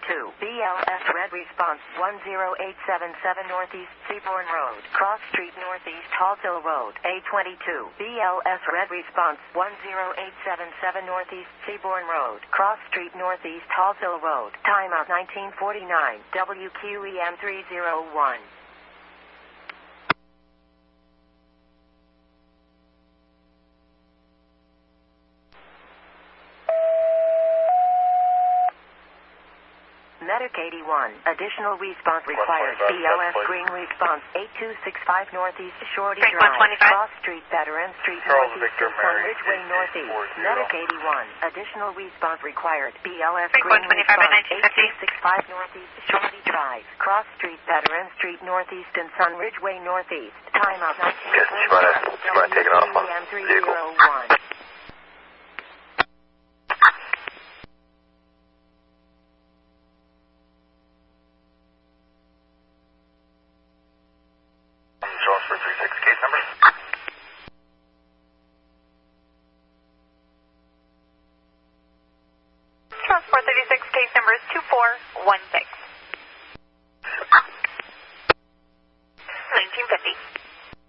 BLS Red Response 10877 Northeast Seabourn Road, Cross Street Northeast Hallsville Road, A22. BLS Red Response 10877 Northeast Seabourn Road, Cross Street Northeast Hallsville Road, timeout 1949, WQEM 301. Medic 81. Additional response required. BLS Green Response 8265 Northeast Shorty Drive, Cross Street, Veteran Street Northeast, Sun Ridgeway Northeast. Medic 81. Additional response required. BLS Green Response 8265 Northeast Shorty Drive, Cross Street, Veteran Street Northeast, and Sun Ridgeway Northeast. Timeout 1949. You want to take it off on vehicle? 301. For 36 case number. Transport 36 case number is 2416.